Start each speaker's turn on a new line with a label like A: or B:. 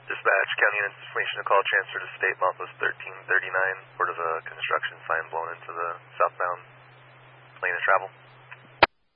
A: Dispatch, County Units information to call transfer to State Southwest 1339. Report of a construction sign blown into the southbound